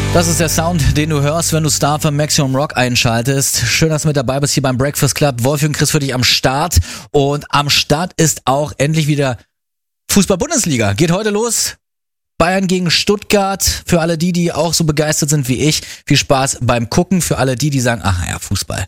Das ist der Sound, den du hörst, wenn du Star FM Maximum Rock einschaltest. Schön, dass du mit dabei bist hier beim Breakfast Club. Wolfi und Chris für dich am Start. Und am Start ist auch endlich wieder Fußball-Bundesliga. Geht heute los. Bayern gegen Stuttgart. Für alle die auch so begeistert sind wie ich. Viel Spaß beim Gucken. Für alle die sagen, ach ja, Fußball.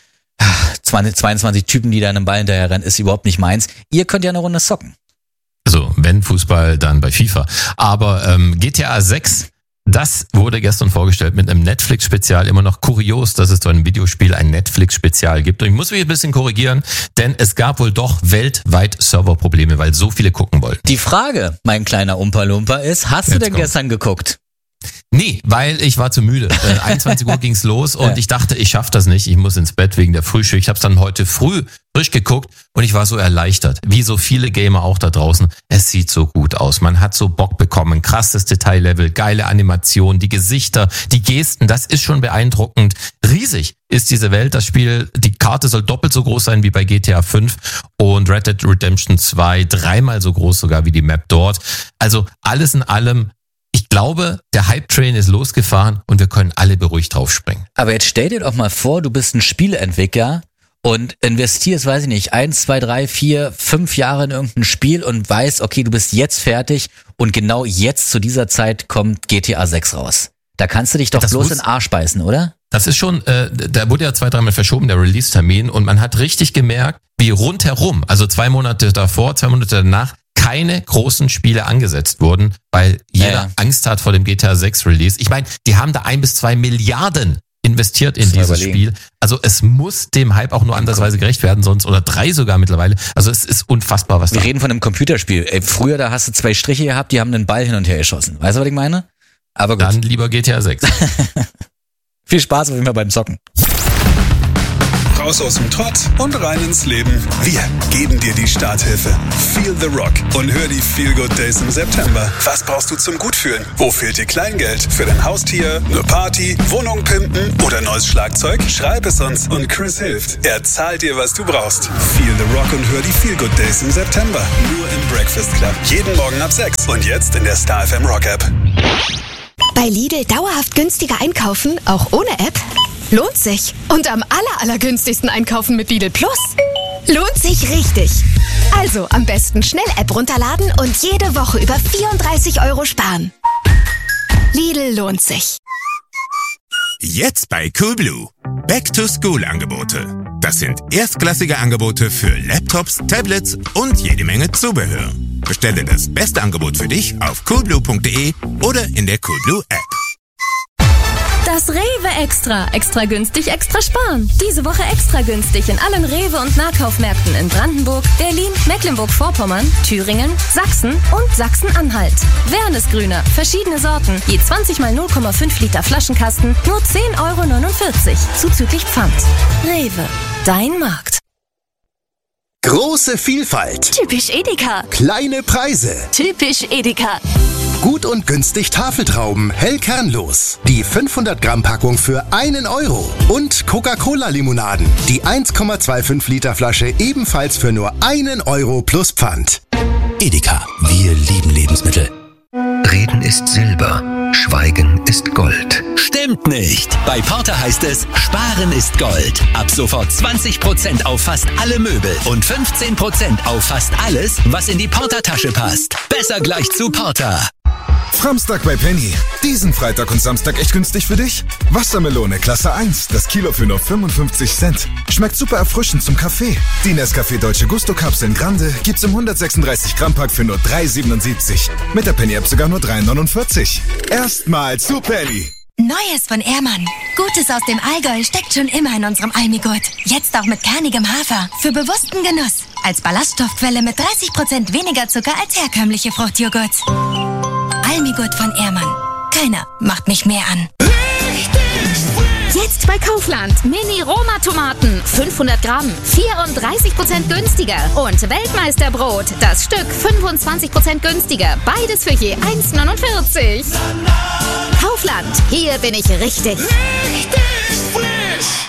22 Typen, die da einem Ball hinterher rennen, ist überhaupt nicht meins. Ihr könnt ja eine Runde zocken. Also, wenn Fußball, dann bei FIFA. Aber GTA 6... Das wurde gestern vorgestellt mit einem Netflix-Spezial. Immer noch kurios, dass es so ein Videospiel ein Netflix-Spezial gibt. Und ich muss mich ein bisschen korrigieren, denn es gab wohl doch weltweit Serverprobleme, weil so viele gucken wollten. Die Frage, mein kleiner Umpa-Lumpa, ist, hast du denn gestern geguckt? Nee, weil ich war zu müde. 21 Uhr ging's los und ich dachte, ich schaff das nicht. Ich muss ins Bett wegen der Frühschicht. Ich habe es dann heute früh frisch geguckt und ich war so erleichtert. Wie so viele Gamer auch da draußen. Es sieht so gut aus. Man hat so Bock bekommen. Krasses Detaillevel, geile Animation, die Gesichter, die Gesten. Das ist schon beeindruckend. Riesig ist diese Welt. Das Spiel, die Karte soll doppelt so groß sein wie bei GTA 5 und Red Dead Redemption 2 3-mal so groß sogar wie die Map dort. Also alles in allem. Ich glaube, der Hype-Train ist losgefahren und wir können alle beruhigt draufspringen. Aber jetzt stell dir doch mal vor, du bist ein Spieleentwickler und investierst, weiß ich nicht, 1, 2, 3, 4, 5 Jahre in irgendein Spiel und weißt, okay, du bist jetzt fertig und genau jetzt zu dieser Zeit kommt GTA 6 raus. Da kannst du dich doch bloß in den Arsch beißen, oder? Das ist schon, da wurde ja 2-3 Mal verschoben, der Release-Termin, und man hat richtig gemerkt, wie rundherum, also 2 Monate davor, 2 Monate danach, keine großen Spiele angesetzt wurden, weil jeder Angst hat vor dem GTA 6 Release. Ich meine, die haben da 1 bis 2 Milliarden investiert in dieses Spiel. Also es muss dem Hype auch nur andersweise gerecht werden, sonst, oder 3 sogar mittlerweile. Also es ist unfassbar, was da. Wir reden von einem Computerspiel. Früher, da hast du 2 Striche gehabt, die haben einen Ball hin und her geschossen. Weißt du, was ich meine? Aber gut. Dann lieber GTA 6. Viel Spaß auf jeden Fall beim Zocken. Raus aus dem Trott und rein ins Leben. Wir geben dir die Starthilfe. Feel the Rock und hör die Feel Good Days im September. Was brauchst du zum Gutfühlen? Wo fehlt dir Kleingeld? Für dein Haustier, eine Party, Wohnung pimpen oder neues Schlagzeug? Schreib es uns und Chris hilft. Er zahlt dir, was du brauchst. Feel the Rock und hör die Feel Good Days im September. Nur im Breakfast Club. Jeden Morgen ab 6 und jetzt in der Star FM Rock App. Bei Lidl dauerhaft günstiger einkaufen, auch ohne App? Lohnt sich. Und am allergünstigsten einkaufen mit Lidl Plus? Lohnt sich richtig. Also am besten schnell App runterladen und jede Woche über 34 € sparen. Lidl lohnt sich. Jetzt bei Coolblue. Back-to-School-Angebote. Das sind erstklassige Angebote für Laptops, Tablets und jede Menge Zubehör. Bestelle das beste Angebot für dich auf coolblue.de oder in der Coolblue App. Das Rewe Extra. Extra günstig, extra sparen. Diese Woche extra günstig in allen Rewe- und Nahkaufmärkten in Brandenburg, Berlin, Mecklenburg-Vorpommern, Thüringen, Sachsen und Sachsen-Anhalt. Wernesgrüner, verschiedene Sorten, je 20 mal 0,5 Liter Flaschenkasten, nur 10,49 € zuzüglich Pfand. Rewe, dein Markt. Große Vielfalt. Typisch Edeka. Kleine Preise. Typisch Edeka. Gut und günstig Tafeltrauben, hell kernlos. Die 500 Gramm Packung für 1 €. Und Coca-Cola-Limonaden. Die 1,25 Liter Flasche ebenfalls für nur 1 € plus Pfand. Edeka, wir lieben Lebensmittel. Reden ist Silber, Schweigen ist Gold. Stimmt nicht! Bei Porter heißt es, Sparen ist Gold. Ab sofort 20% auf fast alle Möbel und 15% auf fast alles, was in die Porter-Tasche passt. Besser gleich zu Porter. Samstag bei Penny. Diesen Freitag und Samstag echt günstig für dich? Wassermelone Klasse 1, das Kilo für nur 55 Cent. Schmeckt super erfrischend zum Kaffee. Die Nescafé Dolce Gusto Kapseln Grande gibt's im 136 Gramm Pack für nur 3,77. Mit der Penny App sogar nur 3,49. Erstmal zu Penny. Neues von Ehrmann. Gutes aus dem Allgäu steckt schon immer in unserem Almigurt. Jetzt auch mit kernigem Hafer. Für bewussten Genuss. Als Ballaststoffquelle mit 30% weniger Zucker als herkömmliche Fruchtjoghurt. Almigurt von Ehrmann. Keiner macht mich mehr an. Jetzt bei Kaufland. Mini-Roma-Tomaten. 500 Gramm. 34% günstiger. Und Weltmeisterbrot. Das Stück 25% günstiger. Beides für je 1,49. Kaufland. Hier bin ich richtig. Richtig frisch.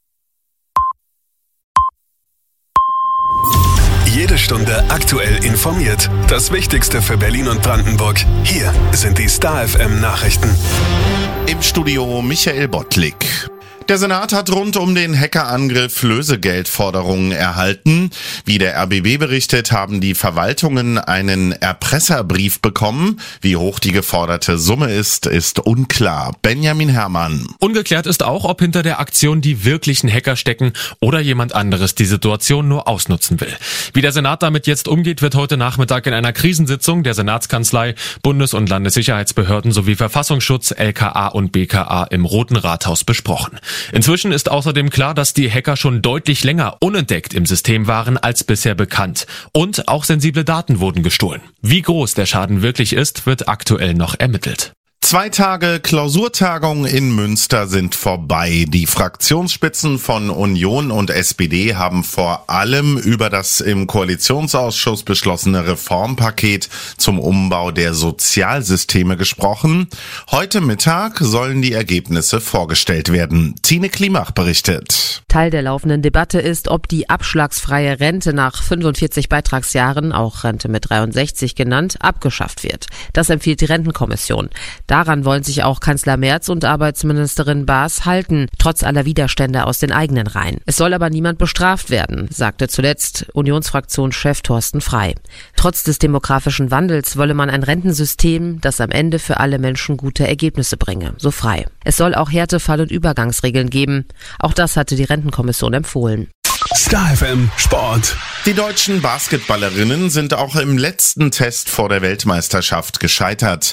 Jede Stunde aktuell informiert. Das Wichtigste für Berlin und Brandenburg. Hier sind die Star FM Nachrichten. Im Studio Michael Bottlik. Der Senat hat rund um den Hackerangriff Lösegeldforderungen erhalten. Wie der RBB berichtet, haben die Verwaltungen einen Erpresserbrief bekommen. Wie hoch die geforderte Summe ist unklar. Benjamin Herrmann. Ungeklärt ist auch, ob hinter der Aktion die wirklichen Hacker stecken oder jemand anderes die Situation nur ausnutzen will. Wie der Senat damit jetzt umgeht, wird heute Nachmittag in einer Krisensitzung der Senatskanzlei, Bundes- und Landessicherheitsbehörden sowie Verfassungsschutz, LKA und BKA im Roten Rathaus besprochen. Inzwischen ist außerdem klar, dass die Hacker schon deutlich länger unentdeckt im System waren als bisher bekannt. Und auch sensible Daten wurden gestohlen. Wie groß der Schaden wirklich ist, wird aktuell noch ermittelt. 2 Tage Klausurtagung in Münster sind vorbei. Die Fraktionsspitzen von Union und SPD haben vor allem über das im Koalitionsausschuss beschlossene Reformpaket zum Umbau der Sozialsysteme gesprochen. Heute Mittag sollen die Ergebnisse vorgestellt werden. Tine Klimach berichtet. Teil der laufenden Debatte ist, ob die abschlagsfreie Rente nach 45 Beitragsjahren, auch Rente mit 63 genannt, abgeschafft wird. Das empfiehlt die Rentenkommission. Daran wollen sich auch Kanzler Merz und Arbeitsministerin Baas halten, trotz aller Widerstände aus den eigenen Reihen. Es soll aber niemand bestraft werden, sagte zuletzt Unionsfraktionschef Thorsten Frey. Trotz des demografischen Wandels wolle man ein Rentensystem, das am Ende für alle Menschen gute Ergebnisse bringe, so Frey. Es soll auch Härtefall- und Übergangsregeln geben. Auch das hatte die Rentenkommission empfohlen. Star FM Sport. Die deutschen Basketballerinnen sind auch im letzten Test vor der Weltmeisterschaft gescheitert.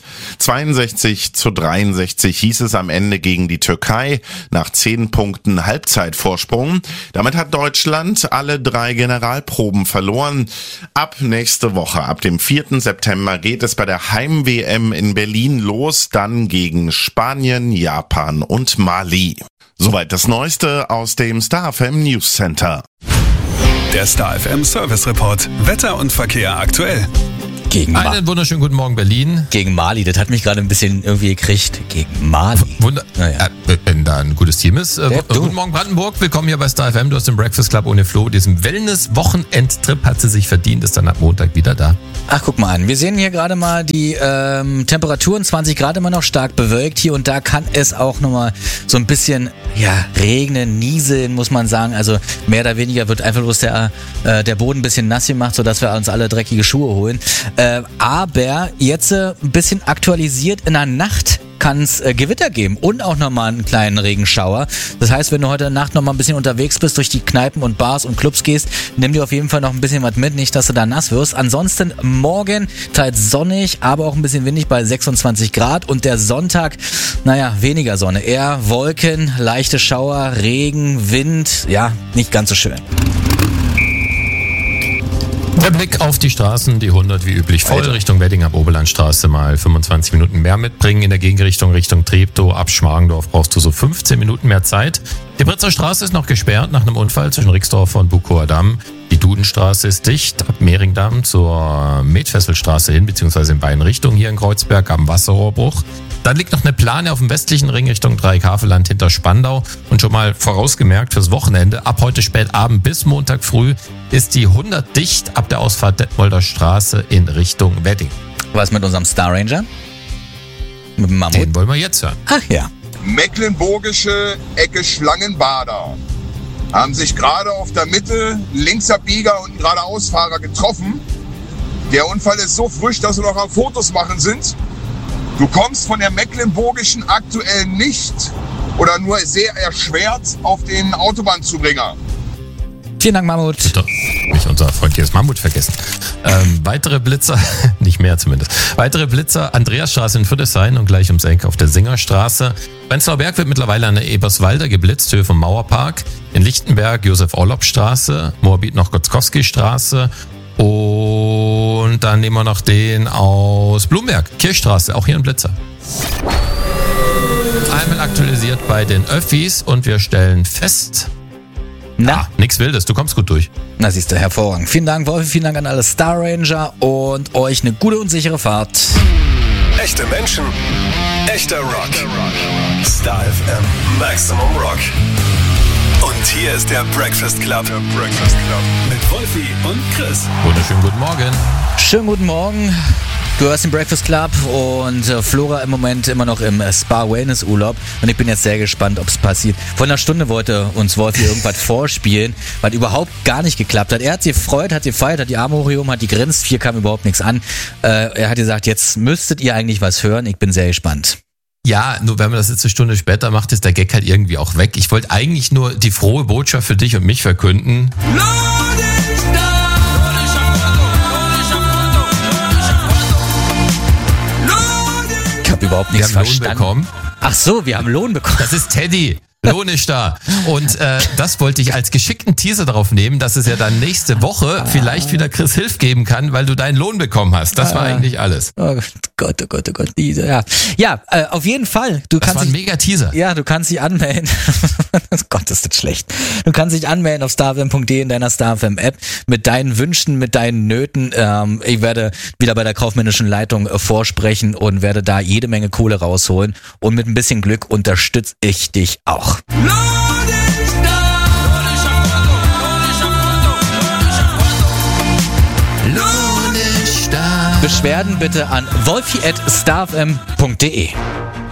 62-63 hieß es am Ende gegen die Türkei nach 10 Punkten Halbzeitvorsprung. Damit hat Deutschland alle 3 Generalproben verloren. Ab nächste Woche, ab dem 4. September geht es bei der Heim-WM in Berlin los, dann gegen Spanien, Japan und Mali. Soweit das Neueste aus dem Star FM News Center. Der Star FM Service Report. Wetter und Verkehr aktuell. Einen wunderschönen guten Morgen, Berlin. Gegen Mali, das hat mich gerade ein bisschen irgendwie gekriegt. Gegen Mali. Wenn da ein gutes Team ist. Guten Morgen, Brandenburg. Willkommen hier bei Star FM. Du hast den Breakfast Club ohne Flo. Diesem Wellness-Wochenendtrip hat sie sich verdient, ist dann ab Montag wieder da. Ach, guck mal an. Wir sehen hier gerade mal die Temperaturen, 20 Grad immer noch stark bewölkt. Hier und da kann es auch nochmal so ein bisschen regnen, nieseln, muss man sagen. Also mehr oder weniger wird einfach bloß der Boden ein bisschen nass gemacht, sodass wir uns alle dreckige Schuhe holen. Aber jetzt ein bisschen aktualisiert, in der Nacht kann es Gewitter geben und auch nochmal einen kleinen Regenschauer. Das heißt, wenn du heute Nacht nochmal ein bisschen unterwegs bist, durch die Kneipen und Bars und Clubs gehst, nimm dir auf jeden Fall noch ein bisschen was mit, nicht, dass du da nass wirst. Ansonsten morgen teils sonnig, aber auch ein bisschen windig bei 26 Grad und der Sonntag, weniger Sonne, eher Wolken, leichte Schauer, Regen, Wind, nicht ganz so schön. Der Blick auf die Straßen, die 100 wie üblich voll, Richtung Wedding ab Oberlandstraße mal 25 Minuten mehr mitbringen. In der Gegenrichtung Richtung Treptow ab Schmargendorf brauchst du so 15 Minuten mehr Zeit. Die Britzer Straße ist noch gesperrt nach einem Unfall zwischen Rixdorf und Bukower Damm. Die Dudenstraße ist dicht ab Mehringdamm zur Metfesselstraße hin, beziehungsweise in beiden Richtungen hier in Kreuzberg am Wasserrohrbruch. Dann liegt noch eine Plane auf dem westlichen Ring Richtung Dreieck-Havelland hinter Spandau. Und schon mal vorausgemerkt fürs Wochenende, ab heute spätabend bis Montag früh ist die 100 dicht ab der Ausfahrt Detmolder Straße in Richtung Wedding. Was mit unserem Star Ranger? Mit dem Mammut? Den wollen wir jetzt hören. Ach ja. Mecklenburgische Ecke Schlangenbader haben sich gerade auf der Mitte Linksabbieger und ein Geradeausfahrer getroffen. Der Unfall ist so frisch, dass wir noch am Fotos machen sind. Du kommst von der Mecklenburgischen aktuell nicht oder nur sehr erschwert auf den Autobahnzubringer. Vielen Dank, Mammut. Nicht unser freundliches Mammut vergessen. Weitere Blitzer, nicht mehr zumindest. Weitere Blitzer, Andreasstraße in Friedrichshain und gleich ums Eck auf der Singerstraße. Prenzlauer Berg wird mittlerweile an der Eberswalder geblitzt, Höhe vom Mauerpark. In Lichtenberg Josef-Orlopp-Straße, Moabit noch Gotzkowski-Straße. Und dann nehmen wir noch den aus Blumberg, Kirchstraße, auch hier ein Blitzer. Einmal aktualisiert bei den Öffis und wir stellen fest, nix Wildes, du kommst gut durch. Na, siehst du, hervorragend. Vielen Dank, Wolfi, vielen Dank an alle Star Ranger und euch eine gute und sichere Fahrt. Echte Menschen, echter Rock. Star FM Maximum Rock. Und hier ist der Breakfast Club. Mit Wolfi und Chris. Wunderschönen guten Morgen. Schönen guten Morgen. Du hörst den Breakfast Club und Flora im Moment immer noch im Spa-Wellness-Urlaub und ich bin jetzt sehr gespannt, ob es passiert. Vor einer Stunde wollte uns Wolfi irgendwas vorspielen, was überhaupt gar nicht geklappt hat. Er hat sich gefreut, hat gefeiert, hat die Arme hochgehoben, hat die grinst, hier kam überhaupt nichts an. Er hat gesagt, jetzt müsstet ihr eigentlich was hören, ich bin sehr gespannt. Ja, nur wenn man das jetzt eine Stunde später macht, ist der Gag halt irgendwie auch weg. Ich wollte eigentlich nur die frohe Botschaft für dich und mich verkünden. Ich habe überhaupt nichts verstanden. Lohn bekommen. Ach so, wir haben Lohn bekommen. Das ist Teddy. Lohn ist da. Und das wollte ich als geschickten Teaser darauf nehmen, dass es ja dann nächste Woche vielleicht wieder Chris Hilf geben kann, weil du deinen Lohn bekommen hast. Das war eigentlich alles. Oh Gott, oh Gott, oh Gott. Ja, auf jeden Fall. Das war ein mega Teaser. Ja, du kannst dich anmelden. Gott, ist das schlecht. Du kannst dich anmelden auf starfm.de in deiner StarFM App mit deinen Wünschen, mit deinen Nöten. Ich werde wieder bei der kaufmännischen Leitung vorsprechen und werde da jede Menge Kohle rausholen. Und mit ein bisschen Glück unterstütze ich dich auch. Beschwerden bitte an wolfi@starfm.de.